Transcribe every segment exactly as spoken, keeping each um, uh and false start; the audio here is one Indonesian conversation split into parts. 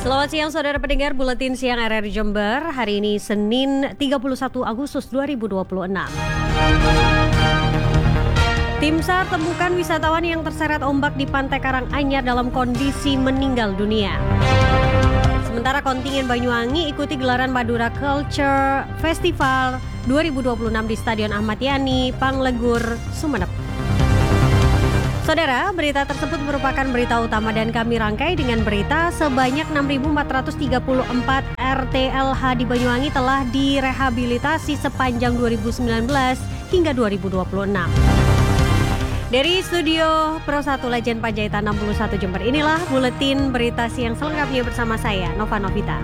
Selamat siang saudara pendengar Buletin Siang R R I Jember. Hari ini Senin tiga puluh satu Agustus dua ribu dua puluh enam. Tim SAR temukan wisatawan yang terseret ombak di Pantai Karanganyar dalam kondisi meninggal dunia. Sementara kontingen Banyuwangi ikuti gelaran Madura Culture Festival dua ribu dua puluh enam di Stadion Ahmad Yani, Panglegur, Sumeneb. Saudara, berita tersebut merupakan berita utama dan kami rangkai dengan berita sebanyak enam ribu empat ratus tiga puluh empat R T L H di Banyuwangi telah direhabilitasi sepanjang dua ribu sembilan belas hingga dua ribu dua puluh enam. Dari studio Pro satu Legend Panjaitan enam puluh satu Jember, inilah buletin berita siang selengkapnya bersama saya, Nova Novita.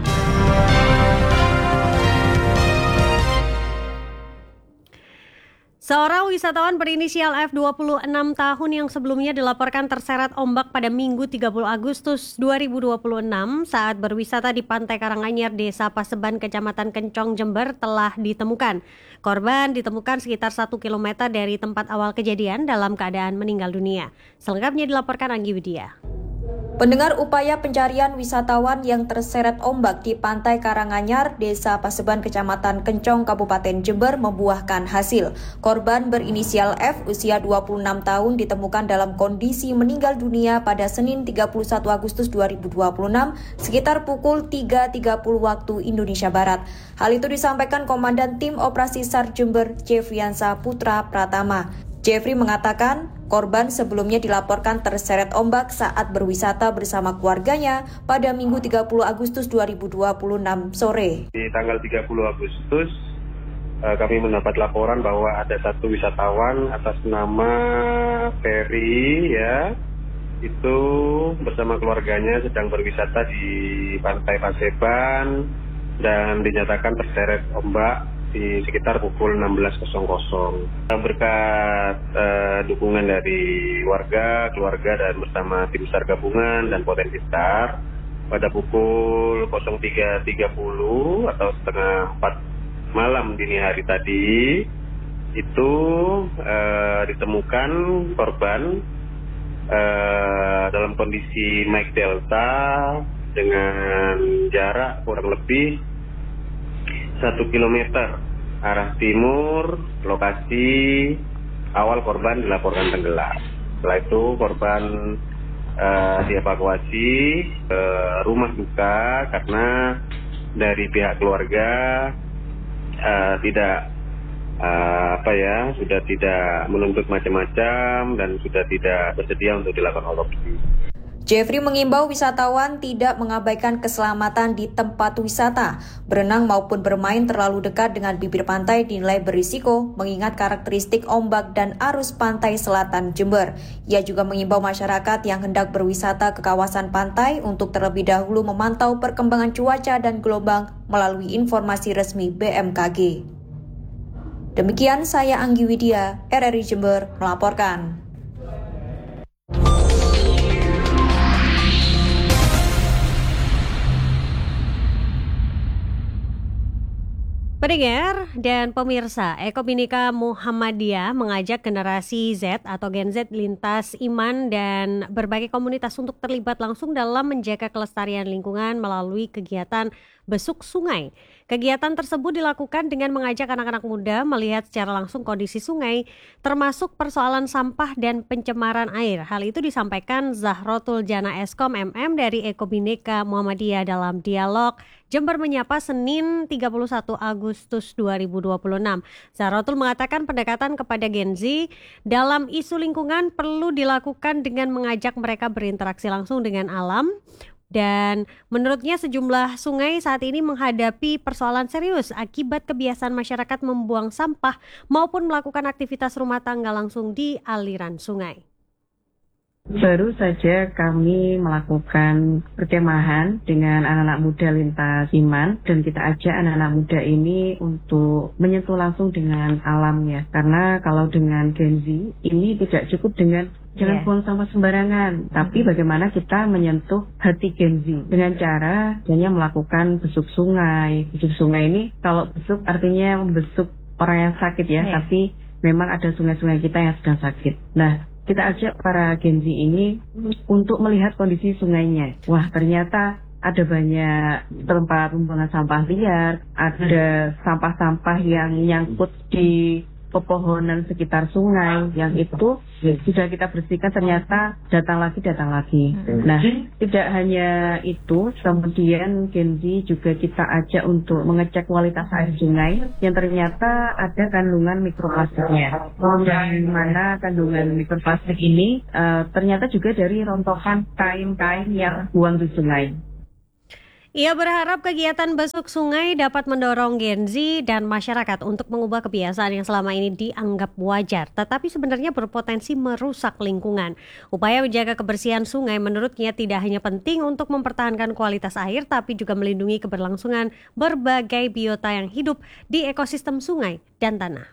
Seorang wisatawan berinisial F dua puluh enam tahun yang sebelumnya dilaporkan terseret ombak pada Minggu tiga puluh Agustus dua ribu dua puluh enam saat berwisata di Pantai Karanganyar, Desa Paseban, Kecamatan Kencong, Jember telah ditemukan. Korban ditemukan sekitar satu kilometer dari tempat awal kejadian dalam keadaan meninggal dunia. Selengkapnya dilaporkan Anggi Widya. Pendengar, upaya pencarian wisatawan yang terseret ombak di Pantai Karanganyar, Desa Paseban, Kecamatan Kencong, Kabupaten Jember membuahkan hasil. Korban berinisial F, usia dua puluh enam tahun, ditemukan dalam kondisi meninggal dunia pada Senin tiga puluh satu Agustus dua ribu dua puluh enam sekitar pukul tiga tiga puluh waktu Indonesia Barat. Hal itu disampaikan Komandan Tim Operasi SAR Jember, Jeffriansa Putra Pratama. Jeffrey mengatakan korban sebelumnya dilaporkan terseret ombak saat berwisata bersama keluarganya pada Minggu tiga puluh Agustus dua ribu dua puluh enam sore. Di tanggal tiga puluh Agustus kami mendapat laporan bahwa ada satu wisatawan atas nama Ferry ya, itu bersama keluarganya sedang berwisata di Pantai Paseban dan dinyatakan terseret ombak di sekitar pukul enam belas. Berkat uh, dukungan dari warga, keluarga dan bersama tim SAR gabungan dan potensi SAR, pada pukul tiga tiga puluh atau setengah empat malam dini hari tadi itu uh, ditemukan korban uh, dalam kondisi Mike Delta dengan jarak kurang lebih satu kilometer arah timur lokasi awal korban dilaporkan tenggelam. Setelah itu korban uh, dievakuasi ke rumah duka karena dari pihak keluarga uh, tidak uh, apa ya sudah tidak menuntut macam-macam dan sudah tidak bersedia untuk dilakukan otopsi. Jeffrey mengimbau wisatawan tidak mengabaikan keselamatan di tempat wisata. Berenang maupun bermain terlalu dekat dengan bibir pantai dinilai berisiko mengingat karakteristik ombak dan arus pantai selatan Jember. Ia juga mengimbau masyarakat yang hendak berwisata ke kawasan pantai untuk terlebih dahulu memantau perkembangan cuaca dan gelombang melalui informasi resmi B M K G. Demikian saya Anggi Widya, R R I Jember melaporkan. Pendengar dan pemirsa, Eko Bhinneka Muhammadiyah mengajak generasi Z atau Gen Z lintas iman dan berbagai komunitas untuk terlibat langsung dalam menjaga kelestarian lingkungan melalui kegiatan besuk sungai. Kegiatan tersebut dilakukan dengan mengajak anak-anak muda melihat secara langsung kondisi sungai, termasuk persoalan sampah dan pencemaran air. Hal itu disampaikan Zahrotul Jana Eskom M M dari Eko Bhinneka Muhammadiyah dalam dialog Jember Menyapa Senin tiga puluh satu Agustus dua ribu dua puluh enam. Zahrotul mengatakan pendekatan kepada Gen Z dalam isu lingkungan perlu dilakukan dengan mengajak mereka berinteraksi langsung dengan alam. Dan menurutnya sejumlah sungai saat ini menghadapi persoalan serius akibat kebiasaan masyarakat membuang sampah maupun melakukan aktivitas rumah tangga langsung di aliran sungai. Baru saja kami melakukan perkemahan dengan anak-anak muda lintas iman dan kita ajak anak-anak muda ini untuk menyentuh langsung dengan alamnya. Karena kalau dengan Gen Z ini tidak cukup dengan jangan yeah. buang sampah sembarangan, tapi bagaimana kita menyentuh hati Gen Z dengan cara hanya melakukan besuk sungai. Besuk sungai ini kalau besuk artinya membesuk orang yang sakit ya, yeah. tapi memang ada sungai-sungai kita yang sedang sakit. Nah, kita ajak para Gen Z ini untuk melihat kondisi sungainya. Wah, ternyata ada banyak tempat pembuangan sampah liar, ada sampah-sampah yang nyangkut di pepohonan sekitar sungai, yang itu sudah kita bersihkan ternyata datang lagi datang lagi. Nah, tidak hanya itu, kemudian Genzi juga kita ajak untuk mengecek kualitas air sungai yang ternyata ada kandungan mikroplastiknya. Yang mana kandungan mikroplastik ini uh, ternyata juga dari rontokan kain-kain yang buang di sungai. Ia berharap kegiatan besuk sungai dapat mendorong Genzi dan masyarakat untuk mengubah kebiasaan yang selama ini dianggap wajar, tetapi sebenarnya berpotensi merusak lingkungan. Upaya menjaga kebersihan sungai menurutnya tidak hanya penting untuk mempertahankan kualitas air, tapi juga melindungi keberlangsungan berbagai biota yang hidup di ekosistem sungai dan tanah.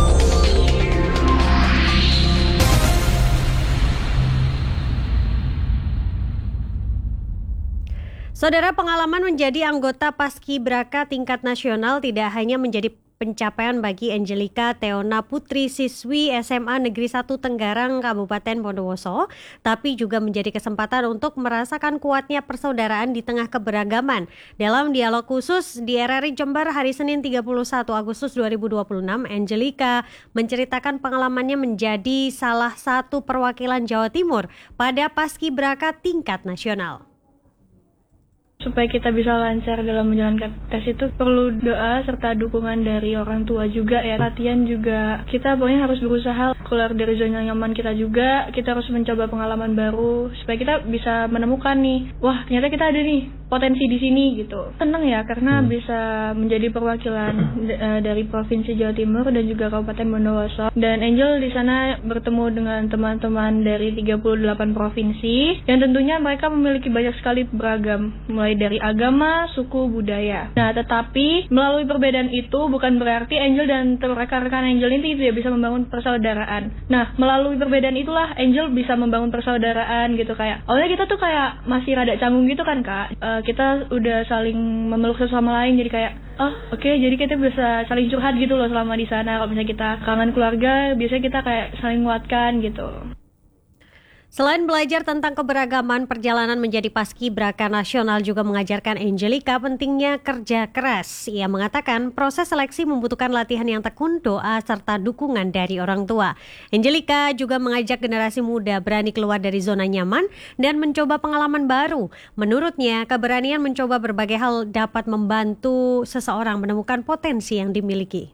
Saudara, pengalaman menjadi anggota Paskibraka tingkat nasional tidak hanya menjadi pencapaian bagi Angelica Teona Putri, siswi S M A Negeri satu Tenggarang, Kabupaten Bondowoso, tapi juga menjadi kesempatan untuk merasakan kuatnya persaudaraan di tengah keberagaman. Dalam dialog khusus di R R I Jember hari Senin tiga puluh satu Agustus dua ribu dua puluh enam, Angelica menceritakan pengalamannya menjadi salah satu perwakilan Jawa Timur pada Paskibraka tingkat nasional. Supaya kita bisa lancar dalam menjalankan tes itu perlu doa serta dukungan dari orang tua juga ya. Latihan juga kita pokoknya harus berusaha keluar dari zona nyaman kita juga. Kita harus mencoba pengalaman baru supaya kita bisa menemukan nih, wah ternyata kita ada nih potensi di sini gitu. Senang ya karena hmm. bisa menjadi perwakilan d- dari Provinsi Jawa Timur dan juga Kabupaten Bondowoso. Dan Angel di sana bertemu dengan teman-teman dari tiga puluh delapan provinsi yang tentunya mereka memiliki banyak sekali beragam, mulai dari agama, suku, budaya. Nah, tetapi melalui perbedaan itu bukan berarti Angel dan rekan-rekan Angel ini tidak bisa membangun persaudaraan. Nah, melalui perbedaan itulah Angel bisa membangun persaudaraan gitu kayak. Awalnya kita tuh kayak masih rada canggung gitu kan, Kak. Uh, kita udah saling memeluk satu sama lain jadi kayak, oh oke, okay, jadi kita bisa saling curhat gitu loh selama di sana. Kalau misalnya kita kangen keluarga, biasanya kita kayak saling menguatkan gitu. Selain belajar tentang keberagaman, perjalanan menjadi Paskibraka nasional juga mengajarkan Angelica pentingnya kerja keras. Ia mengatakan proses seleksi membutuhkan latihan yang tekun, doa, serta dukungan dari orang tua. Angelica juga mengajak generasi muda berani keluar dari zona nyaman dan mencoba pengalaman baru. Menurutnya, keberanian mencoba berbagai hal dapat membantu seseorang menemukan potensi yang dimiliki.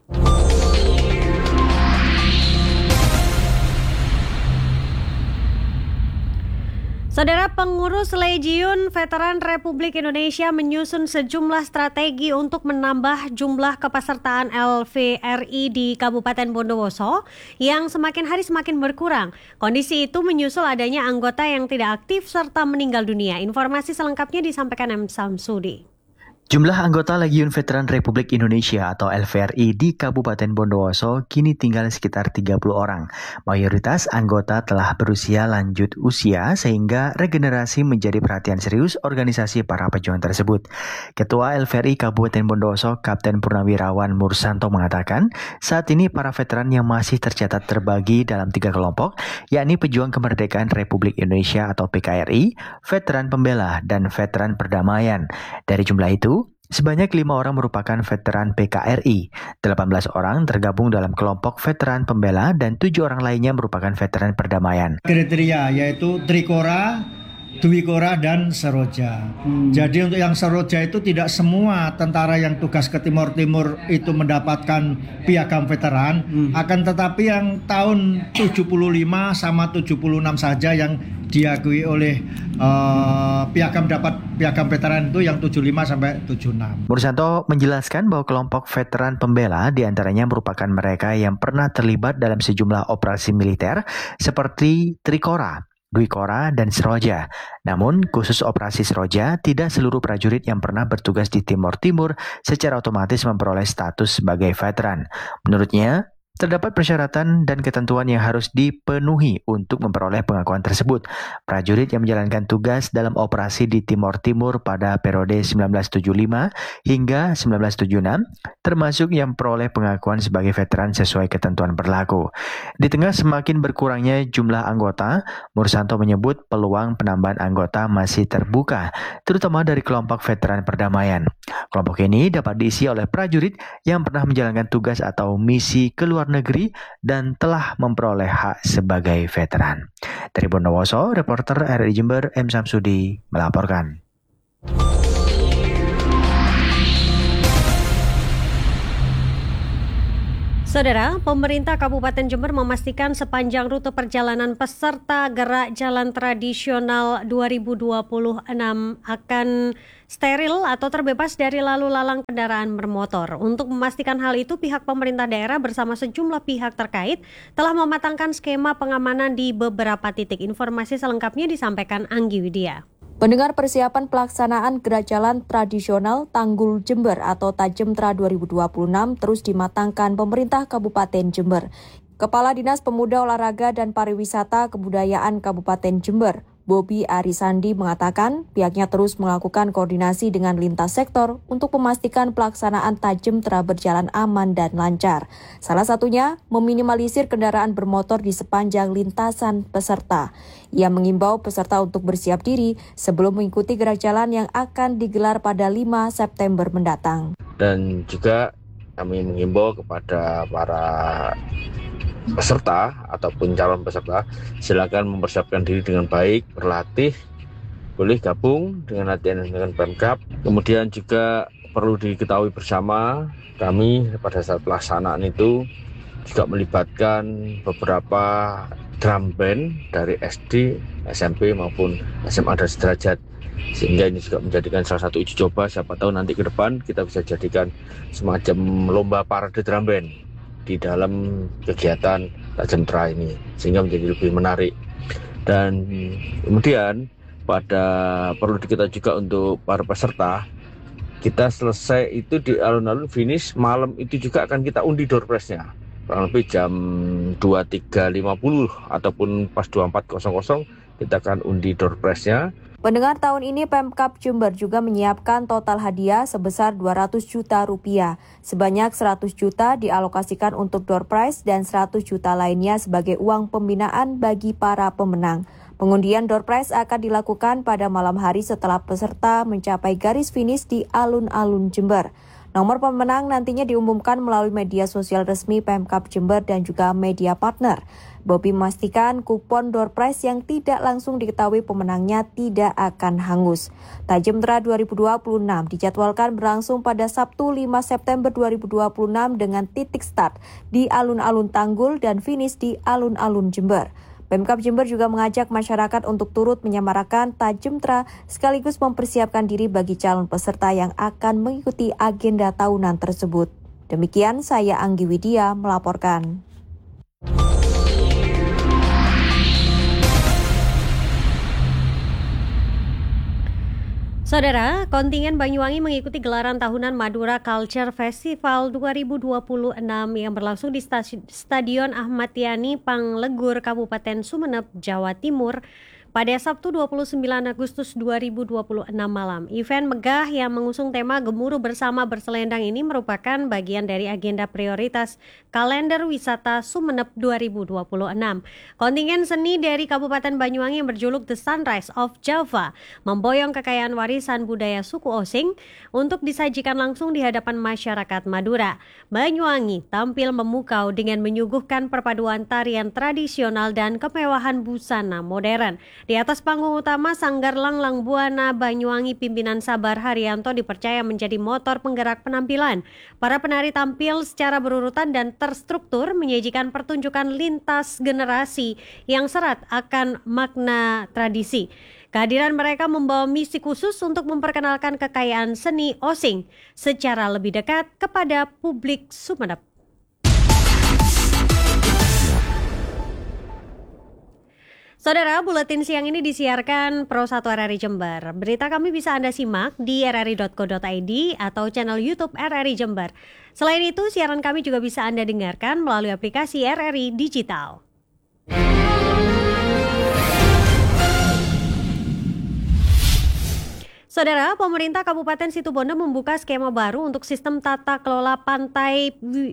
Saudara, pengurus Legiun Veteran Republik Indonesia menyusun sejumlah strategi untuk menambah jumlah kepesertaan L V R I di Kabupaten Bondowoso yang semakin hari semakin berkurang. Kondisi itu menyusul adanya anggota yang tidak aktif serta meninggal dunia. Informasi selengkapnya disampaikan M. Samsudi. Jumlah anggota Legiun Veteran Republik Indonesia atau L V R I di Kabupaten Bondowoso kini tinggal sekitar tiga puluh orang. Mayoritas anggota telah berusia lanjut usia sehingga regenerasi menjadi perhatian serius organisasi para pejuang tersebut. Ketua L V R I Kabupaten Bondowoso, Kapten Purnawirawan Mursanto mengatakan, saat ini para veteran yang masih tercatat terbagi dalam tiga kelompok, yakni Pejuang Kemerdekaan Republik Indonesia atau P K R I, Veteran Pembela, dan Veteran Perdamaian. Dari jumlah itu, sebanyak lima orang merupakan veteran P K R I, delapan belas orang tergabung dalam kelompok veteran pembela, dan tujuh orang lainnya merupakan veteran perdamaian. Kriteria yaitu Trikora, Dwikora, dan Seroja. Hmm. Jadi untuk yang Seroja itu tidak semua tentara yang tugas ke Timur Timur itu mendapatkan piagam veteran, hmm. akan tetapi yang tahun tujuh puluh lima sama tujuh puluh enam saja yang diakui oleh uh, piagam dapat piagam veteran itu yang tujuh puluh lima sampai tujuh puluh enam. Mursanto menjelaskan bahwa kelompok veteran pembela diantaranya merupakan mereka yang pernah terlibat dalam sejumlah operasi militer seperti Trikora, Dwikora, dan Seroja. Namun, khusus operasi Seroja, tidak seluruh prajurit yang pernah bertugas di Timur Timur secara otomatis memperoleh status sebagai veteran. Menurutnya, Terdapat persyaratan dan ketentuan yang harus dipenuhi untuk memperoleh pengakuan tersebut. Prajurit yang menjalankan tugas dalam operasi di Timor Timur pada periode seribu sembilan ratus tujuh puluh lima hingga seribu sembilan ratus tujuh puluh enam, termasuk yang peroleh pengakuan sebagai veteran sesuai ketentuan berlaku. Di tengah semakin berkurangnya jumlah anggota, Mursanto menyebut peluang penambahan anggota masih terbuka, terutama dari kelompok veteran perdamaian. Kelompok ini dapat diisi oleh prajurit yang pernah menjalankan tugas atau misi ke luar negeri dan telah memperoleh hak sebagai veteran. Dari Bondowoso, reporter R R I Jember M. Samsudi melaporkan. Saudara, pemerintah Kabupaten Jember memastikan sepanjang rute perjalanan peserta gerak jalan tradisional dua ribu dua puluh enam akan steril atau terbebas dari lalu lalang kendaraan bermotor. Untuk memastikan hal itu, pihak pemerintah daerah bersama sejumlah pihak terkait telah mematangkan skema pengamanan di beberapa titik. Informasi selengkapnya disampaikan Anggi Widya. Pendengar, persiapan pelaksanaan gerak jalan tradisional Tanggul Jember atau Tajemtra dua ribu dua puluh enam terus dimatangkan pemerintah Kabupaten Jember. Kepala Dinas Pemuda Olahraga dan Pariwisata Kebudayaan Kabupaten Jember, Bobi Arisandi, mengatakan pihaknya terus melakukan koordinasi dengan lintas sektor untuk memastikan pelaksanaan Tajemtra berjalan aman dan lancar. Salah satunya, meminimalisir kendaraan bermotor di sepanjang lintasan peserta. Ia mengimbau peserta untuk bersiap diri sebelum mengikuti gerak jalan yang akan digelar pada lima September mendatang. Dan juga kami mengimbau kepada para peserta ataupun calon peserta, silakan mempersiapkan diri dengan baik, berlatih, boleh gabung dengan latihan dengan Pemkab. Kemudian juga perlu diketahui bersama, kami pada saat pelaksanaan itu juga melibatkan beberapa drum band dari S D, S M P maupun S M A dan sederajat, sehingga ini juga menjadikan salah satu uji coba. Siapa tahu nanti ke depan kita bisa jadikan semacam lomba parade drum band di dalam kegiatan Tajemtra ini, sehingga menjadi lebih menarik. Dan kemudian pada perlu diketahui juga untuk para peserta, kita selesai itu di alun-alun finish malam itu juga akan kita undi door prize-nya kurang lebih jam dua puluh tiga lima puluh ataupun pas dua puluh empat nol nol kita akan undi door prize-nya. Pendengar, tahun ini Pemkab Jember juga menyiapkan total hadiah sebesar dua ratus juta rupiah. Sebanyak seratus juta dialokasikan untuk door prize dan seratus juta lainnya sebagai uang pembinaan bagi para pemenang. Pengundian door prize akan dilakukan pada malam hari setelah peserta mencapai garis finish di alun-alun Jember. Nomor pemenang nantinya diumumkan melalui media sosial resmi Pemkab Jember dan juga media partner. Bobi memastikan kupon door prize yang tidak langsung diketahui pemenangnya tidak akan hangus. Tajemtra dua ribu dua puluh enam dijadwalkan berlangsung pada Sabtu lima September dua ribu dua puluh enam dengan titik start di alun-alun Tanggul dan finish di alun-alun Jember. Pemkab Jember juga mengajak masyarakat untuk turut menyemarakan Tajemtra sekaligus mempersiapkan diri bagi calon peserta yang akan mengikuti agenda tahunan tersebut. Demikian saya Anggi Widya melaporkan. Saudara, kontingen Banyuwangi mengikuti gelaran tahunan Madura Culture Festival dua ribu dua puluh enam yang berlangsung di Stadion Ahmad Yani, Panglegur, Kabupaten Sumeneb, Jawa Timur pada Sabtu dua puluh sembilan Agustus dua ribu dua puluh enam malam. Event megah yang mengusung tema Gemuruh Bersama Berselendang ini merupakan bagian dari agenda prioritas kalender wisata Sumeneb dua ribu dua puluh enam. Kontingen seni dari Kabupaten Banyuwangi yang berjuluk The Sunrise of Java memboyong kekayaan warisan budaya suku Osing untuk disajikan langsung di hadapan masyarakat Madura. Banyuwangi tampil memukau dengan menyuguhkan perpaduan tarian tradisional dan kemewahan busana modern. Di atas panggung utama Sanggar Langlang Buana Banyuwangi, pimpinan Sabar Haryanto dipercaya menjadi motor penggerak penampilan. Para penari tampil secara berurutan dan terstruktur menyajikan pertunjukan lintas generasi yang serat akan makna tradisi. Kehadiran mereka membawa misi khusus untuk memperkenalkan kekayaan seni Osing secara lebih dekat kepada publik Sumeneb. Saudara, buletin siang ini disiarkan Pro satu R R I Jember. Berita kami bisa Anda simak di r r i dot co dot i d atau channel YouTube R R I Jember. Selain itu, siaran kami juga bisa Anda dengarkan melalui aplikasi R R I Digital. Saudara, pemerintah Kabupaten Situbondo membuka skema baru untuk sistem tata kelola pantai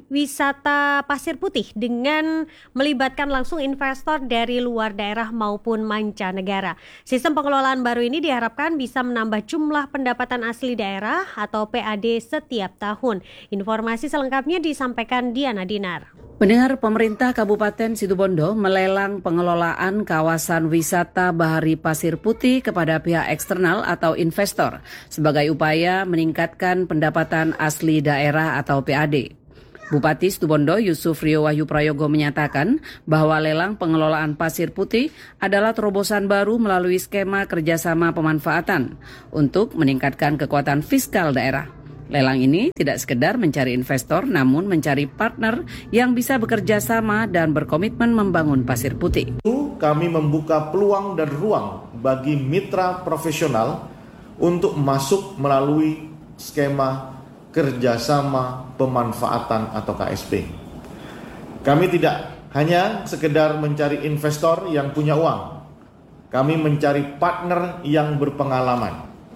wisata Pasir Putih dengan melibatkan langsung investor dari luar daerah maupun mancanegara. Sistem pengelolaan baru ini diharapkan bisa menambah jumlah pendapatan asli daerah atau P A D setiap tahun. Informasi selengkapnya disampaikan Diana Dinar. Pendengar, pemerintah Kabupaten Situbondo melelang pengelolaan kawasan wisata Bahari Pasir Putih kepada pihak eksternal atau investor sebagai upaya meningkatkan pendapatan asli daerah atau P A D. Bupati Situbondo Yusuf Rio Wahyu Prayogo menyatakan bahwa lelang pengelolaan Pasir Putih adalah terobosan baru melalui skema kerjasama pemanfaatan untuk meningkatkan kekuatan fiskal daerah. Lelang ini tidak sekedar mencari investor, namun mencari partner yang bisa bekerja sama dan berkomitmen membangun Pasir Putih. Kami membuka peluang dan ruang bagi mitra profesional untuk masuk melalui skema kerjasama pemanfaatan atau K S P. Kami tidak hanya sekedar mencari investor yang punya uang, kami mencari partner yang berpengalaman,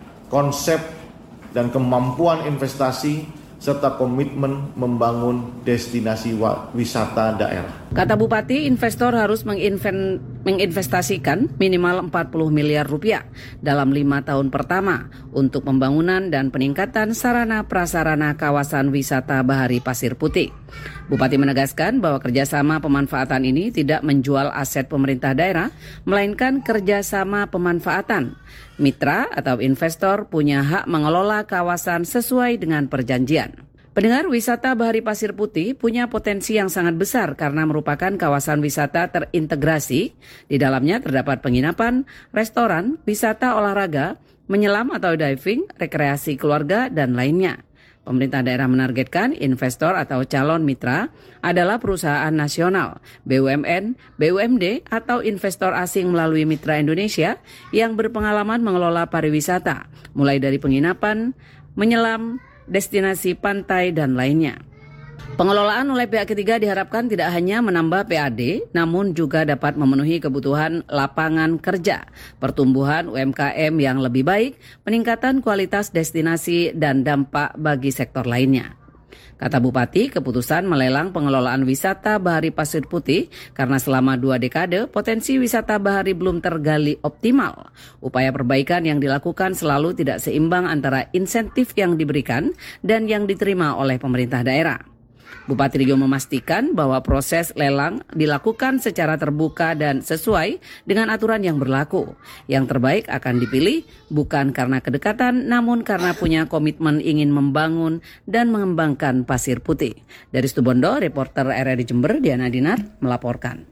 konsep dan kemampuan investasi, serta komitmen membangun destinasi wisata daerah. Kata Bupati, investor harus menginven, menginvestasikan minimal empat puluh miliar rupiah dalam lima tahun pertama untuk pembangunan dan peningkatan sarana prasarana kawasan wisata Bahari Pasir Putih. Bupati menegaskan bahwa kerjasama pemanfaatan ini tidak menjual aset pemerintah daerah, melainkan kerjasama pemanfaatan. Mitra atau investor punya hak mengelola kawasan sesuai dengan perjanjian. Pendengar, wisata Bahari Pasir Putih punya potensi yang sangat besar karena merupakan kawasan wisata terintegrasi. Di dalamnya terdapat penginapan, restoran, wisata olahraga, menyelam atau diving, rekreasi keluarga, dan lainnya. Pemerintah daerah menargetkan investor atau calon mitra adalah perusahaan nasional, B U M N, B U M D, atau investor asing melalui Mitra Indonesia yang berpengalaman mengelola pariwisata, mulai dari penginapan, menyelam, destinasi pantai, dan lainnya. Pengelolaan oleh pihak ketiga diharapkan tidak hanya menambah P A D, namun juga dapat memenuhi kebutuhan lapangan kerja, pertumbuhan U M K M yang lebih baik, peningkatan kualitas destinasi, dan dampak bagi sektor lainnya. Kata Bupati, keputusan melelang pengelolaan wisata Bahari Pasir Putih karena selama dua dekade potensi wisata bahari belum tergali optimal. Upaya perbaikan yang dilakukan selalu tidak seimbang antara insentif yang diberikan dan yang diterima oleh pemerintah daerah. Bupati Rio memastikan bahwa proses lelang dilakukan secara terbuka dan sesuai dengan aturan yang berlaku. Yang terbaik akan dipilih bukan karena kedekatan, namun karena punya komitmen ingin membangun dan mengembangkan Pasir Putih. Dari Situbondo, reporter R R I Jember Diana Dinar melaporkan.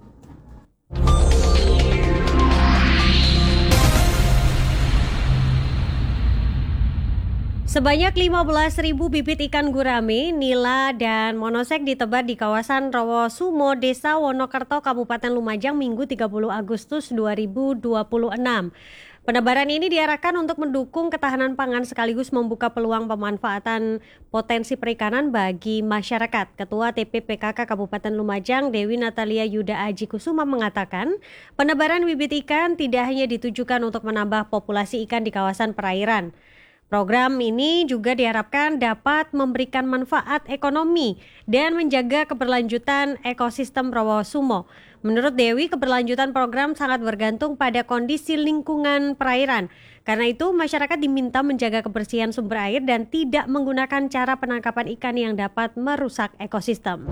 Sebanyak lima belas ribu bibit ikan gurame, nila, dan monosek ditebar di kawasan Rawosumo, Desa Wonokerto, Kabupaten Lumajang, Minggu tiga puluh Agustus dua ribu dua puluh enam. Penebaran ini diarahkan untuk mendukung ketahanan pangan sekaligus membuka peluang pemanfaatan potensi perikanan bagi masyarakat. Ketua T P P K K Kabupaten Lumajang, Dewi Natalia Yuda Aji Kusuma mengatakan, penebaran bibit ikan tidak hanya ditujukan untuk menambah populasi ikan di kawasan perairan. Program ini juga diharapkan dapat memberikan manfaat ekonomi dan menjaga keberlanjutan ekosistem Rawosumo. Menurut Dewi, keberlanjutan program sangat bergantung pada kondisi lingkungan perairan. Karena itu, masyarakat diminta menjaga kebersihan sumber air dan tidak menggunakan cara penangkapan ikan yang dapat merusak ekosistem.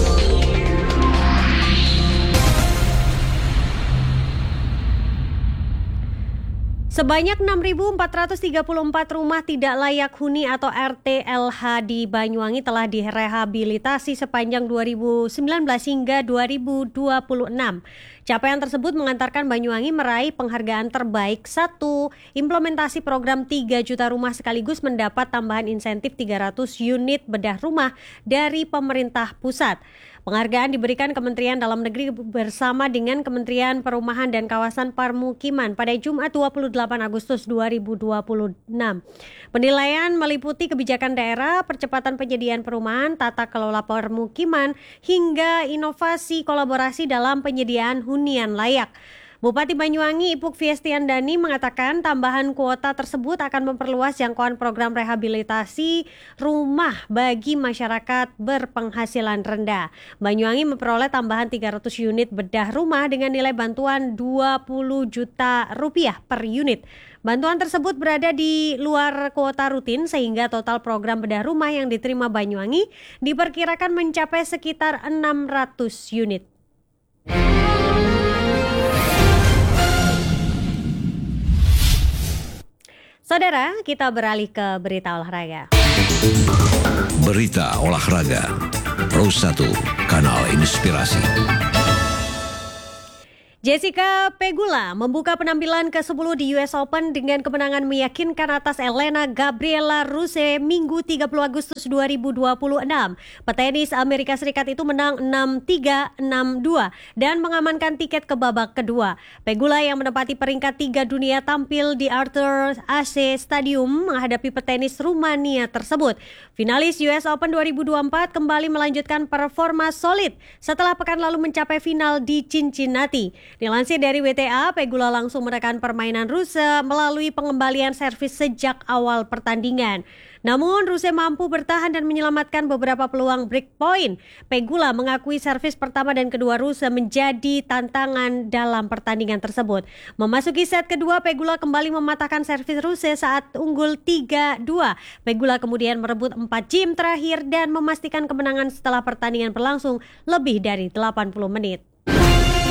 Sebanyak enam ribu empat ratus tiga puluh empat rumah tidak layak huni atau R T L H di Banyuwangi telah direhabilitasi sepanjang dua ribu sembilan belas hingga dua ribu dua puluh enam. Capaian tersebut mengantarkan Banyuwangi meraih penghargaan terbaik satu, implementasi program tiga juta rumah sekaligus mendapat tambahan insentif tiga ratus unit bedah rumah dari pemerintah pusat. Penghargaan diberikan Kementerian Dalam Negeri bersama dengan Kementerian Perumahan dan Kawasan Permukiman pada Jumat dua puluh delapan Agustus dua ribu dua puluh enam. Penilaian meliputi kebijakan daerah, percepatan penyediaan perumahan, tata kelola permukiman, hingga inovasi kolaborasi dalam penyediaan hunian layak. Bupati Banyuwangi Ipuk Fiestiandani mengatakan tambahan kuota tersebut akan memperluas jangkauan program rehabilitasi rumah bagi masyarakat berpenghasilan rendah. Banyuwangi memperoleh tambahan tiga ratus unit bedah rumah dengan nilai bantuan dua puluh juta rupiah per unit. Bantuan tersebut berada di luar kuota rutin sehingga total program bedah rumah yang diterima Banyuwangi diperkirakan mencapai sekitar enam ratus unit. Saudara, kita beralih ke berita olahraga. Berita olahraga, Pro satu, Kanal Inspirasi. Jessica Pegula membuka penampilan ke sepuluh di U S Open dengan kemenangan meyakinkan atas Elena Gabriela Ruse Minggu tiga puluh Agustus dua ribu dua puluh enam. Petenis Amerika Serikat itu menang enam tiga, enam dua dan mengamankan tiket ke babak kedua. Pegula yang menempati peringkat tiga dunia tampil di Arthur Ashe Stadium menghadapi petenis Rumania tersebut. Finalis U S Open dua ribu dua puluh empat kembali melanjutkan performa solid setelah pekan lalu mencapai final di Cincinnati. Dilansir dari W T A, Pegula langsung menekan permainan Ruse melalui pengembalian servis sejak awal pertandingan. Namun Ruse mampu bertahan dan menyelamatkan beberapa peluang break point. Pegula mengakui servis pertama dan kedua Ruse menjadi tantangan dalam pertandingan tersebut. Memasuki set kedua, Pegula kembali mematahkan servis Ruse saat unggul tiga dua. Pegula kemudian merebut empat game terakhir dan memastikan kemenangan setelah pertandingan berlangsung lebih dari delapan puluh menit.